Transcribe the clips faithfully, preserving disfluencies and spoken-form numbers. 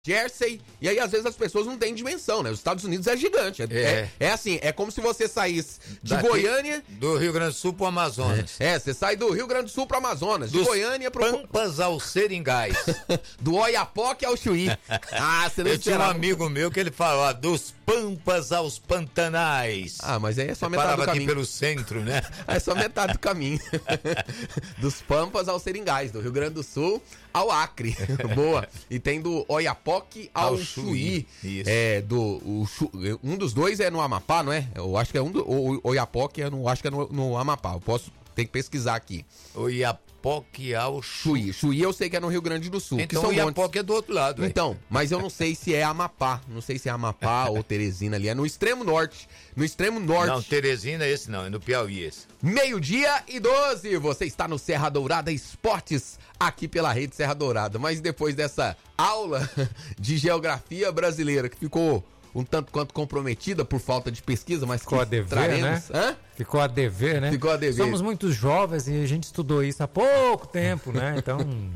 Jersey, e aí às vezes as pessoas não têm dimensão, né? Os Estados Unidos é gigante. É, É. é, é assim, é como se você saísse de Daqui- Goiânia. Do Rio Grande do Sul pro Amazonas. É, você sai do Rio Grande do Sul pro Amazonas, de Dos Goiânia pro. Pampas ao Seringais. Do Oiapoque ao Chuí. Ah, você não Eu tinha um esperava. amigo meu que ele falava dos Pampas aos Pantanais. Ah, mas aí é só Você metade do parava aqui caminho. pelo centro, né? É só metade do caminho. Dos Pampas ao Seringais, do Rio Grande do Sul ao Acre. Boa. E tem do Oiapoque ao, Ao Chuí. Chuí. Isso. É, do, o Chu- um dos dois é no Amapá, não é? Eu acho que é um do. O Oiapoque é no, acho que é no, no Amapá. Eu posso ter que pesquisar aqui. Oiapoque ao Chuí. Chuí. Chuí eu sei que é no Rio Grande do Sul. que Então são o montes. Oiapoque é do outro lado. velho. Então, mas eu não sei se é Amapá. Não sei se é Amapá ou Teresina ali. É no extremo norte. No extremo norte. Não, Teresina esse não, é no Piauí esse. Meio-dia e doze, você está no Serra Dourada Esportes, aqui pela Rede Serra Dourada. Mas depois dessa aula de geografia brasileira, que ficou um tanto quanto comprometida por falta de pesquisa, mas Ficou que a dever, traremos. né? Hã? Ficou a dever, né? Ficou a dever. Somos muito jovens e a gente estudou isso há pouco tempo, né? Então,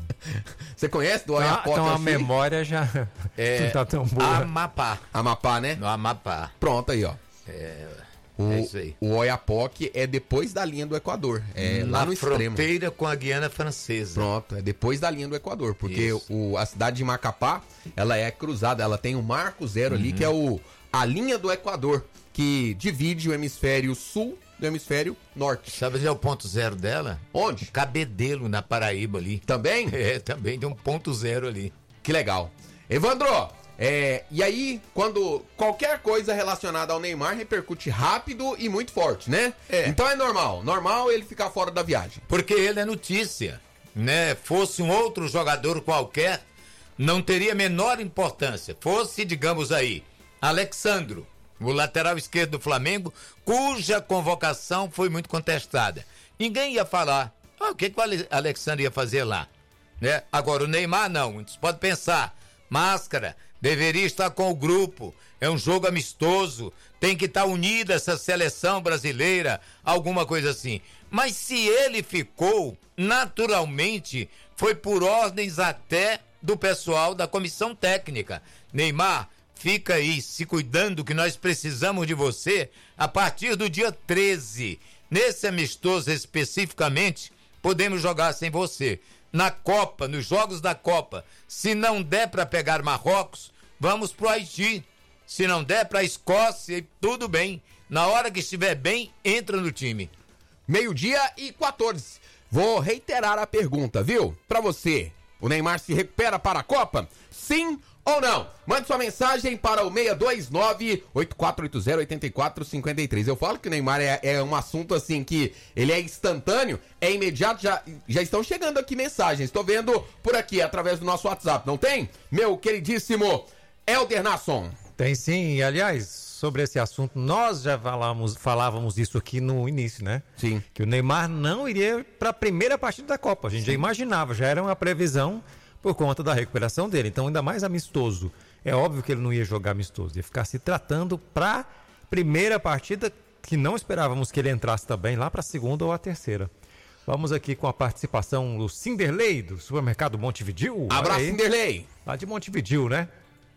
Você conhece do então, Oiapoque então ao a Chuí? memória já não tá tão boa. Amapá. Amapá, né? No Amapá. Pronto aí, ó. É, O, é isso aí. o Oiapoque é depois da linha do Equador. É lá Na no extremo. fronteira com a Guiana Francesa. Pronto, é depois da linha do Equador, porque Isso. o, a cidade de Macapá, ela é cruzada, ela tem um marco zero ali, que é o, a linha do Equador, que divide o hemisfério sul do hemisfério norte. Sabe onde é o ponto zero dela? Onde? Cabedelo, na Paraíba ali. Também? É, também tem um ponto zero ali. Que legal. Evandro, é, e aí, quando qualquer coisa relacionada ao Neymar repercute rápido e muito forte, né? É. Então é normal, normal ele ficar fora da viagem. Porque ele é notícia, né? Fosse um outro jogador qualquer, não teria menor importância. Fosse, digamos aí, Alexandro, o lateral esquerdo do Flamengo, cuja convocação foi muito contestada. Ninguém ia falar, ah, o que, que o Ale- Alexandre ia fazer lá? Né? Agora, o Neymar não, muitos podem pensar, máscara, deveria estar com o grupo, é um jogo amistoso, tem que estar unida essa seleção brasileira, alguma coisa assim. Mas se ele ficou, naturalmente, foi por ordens até do pessoal da comissão técnica. Neymar, fica aí se cuidando que nós precisamos de você a partir do dia treze. Nesse amistoso especificamente, podemos jogar sem você. Na Copa, nos jogos da Copa, se não der para pegar Marrocos, vamos pro Haiti. Se não der para Escócia, tudo bem. Na hora que estiver bem, entra no time. Meio-dia e quatorze. Vou reiterar a pergunta, viu? Pra você, o Neymar se recupera para a Copa? Sim ou não? Mande sua mensagem para o seis dois nove, oito quatro oito zero, oito quatro cinco três. Eu falo que o Neymar é, é um assunto assim que ele é instantâneo, é imediato, já, já estão chegando aqui mensagens. Estou vendo por aqui, através do nosso WhatsApp, não tem? Meu queridíssimo Helder Nasson. Tem sim, e aliás, sobre esse assunto, nós já falávamos, falávamos isso aqui no início, né? Sim. Que o Neymar não iria para a primeira partida da Copa. A gente já imaginava, já era uma previsão por conta da recuperação dele. Então, ainda mais amistoso. É óbvio que ele não ia jogar amistoso, ia ficar se tratando para a primeira partida, que não esperávamos que ele entrasse também lá para a segunda ou a terceira. Vamos aqui com a participação do Cinderley, do supermercado Montevidil. Abraço, Olha aí, Cinderley. lá de Montevidil, né?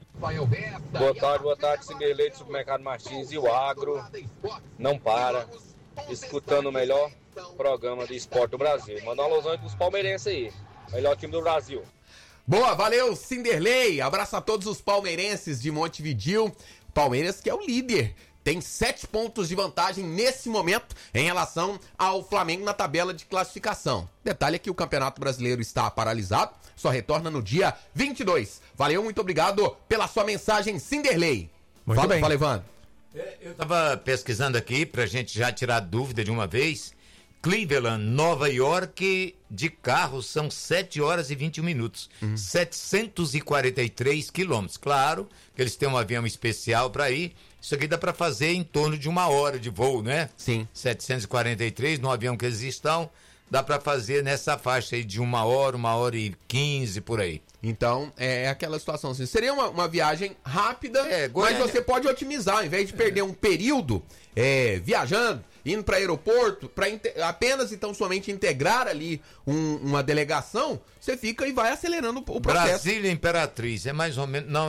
Boa tarde, boa tarde, Cinderlei do Supermercado Martins e o Agro não para, escutando o melhor programa de esporte do Brasil. Manda uma alusão dos palmeirenses aí, melhor time do Brasil. Boa, valeu, Cinderley. Abraço a todos os palmeirenses de Montevidil. Palmeiras que é o líder. Tem sete pontos de vantagem nesse momento em relação ao Flamengo na tabela de classificação. Detalhe é que o Campeonato Brasileiro está paralisado, só retorna no dia vinte e dois. Valeu, muito obrigado pela sua mensagem, Cinderley. Muito Fala, bem. fala, Evandro. É, eu estava pesquisando aqui pra gente já tirar dúvida de uma vez. Cleveland, Nova York, de carro são sete horas e vinte e um minutos. Uhum. setecentos e quarenta e três quilômetros. Claro que eles têm um avião especial para ir. Isso aqui dá para fazer em torno de uma hora de voo, né? Sim. setecentos e quarenta e três no avião que eles estão. Dá para fazer nessa faixa aí de uma hora, uma hora e quinze por aí. Então, é aquela situação assim. Seria uma, uma viagem rápida, É, mas Goiânia- você pode otimizar. Ao invés de perder um período é, viajando, indo para aeroporto, para apenas então somente integrar ali um, uma delegação, você fica e vai acelerando o processo. Brasília Imperatriz, é mais ou menos... Não,